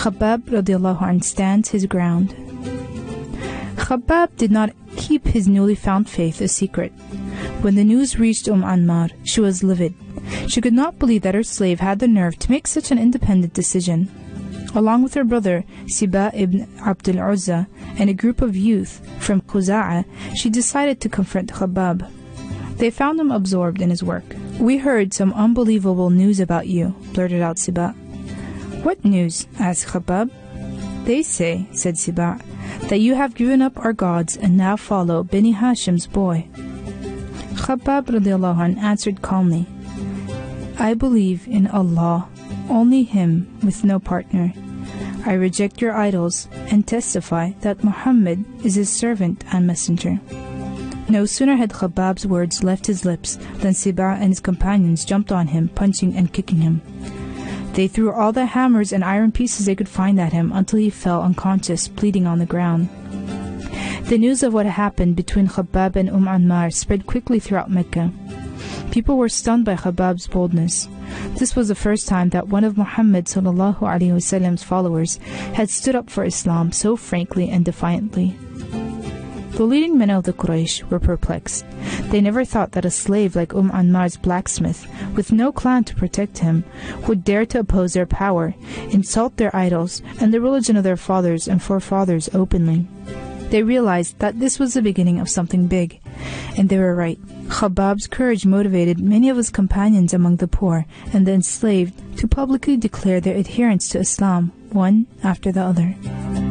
Khabbab radiallahu anh stands his ground. Khabbab did not keep his newly found faith a secret. When the news reached Ammar, she was livid. She could not believe that her slave had the nerve to make such an independent decision. Along with her brother Siba ibn Abd al-Uzza and a group of youth from Khuza'a, she decided to confront Khabbab. They found him absorbed in his work. "We heard some unbelievable news about you," blurted out Siba. "What news?" asked Khabbab. "They say," said Siba, "that you have given up our gods and now follow Bani Hashim's boy." Khabbab radiallahu anh answered calmly, "I believe in Allah, only Him with no partner. I reject your idols and testify that Muhammad is His servant and messenger." No sooner had Khabbab's words left his lips than Siba and his companions jumped on him, punching and kicking him. They threw all the hammers and iron pieces they could find at him until he fell unconscious, bleeding on the ground. The news of what happened between Khabbab and Ammar spread quickly throughout Mecca. People were stunned by Khabbab's boldness. This was the first time that one of Muhammad sallallahu alaihi wasallam's followers had stood up for Islam so frankly and defiantly. The leading men of the Quraysh were perplexed. They never thought that a slave like Ammar's blacksmith, with no clan to protect him, would dare to oppose their power, insult their idols, and the religion of their fathers and forefathers openly. They realized that this was the beginning of something big, and they were right. Khabbab's courage motivated many of his companions among the poor and the enslaved to publicly declare their adherence to Islam, one after the other.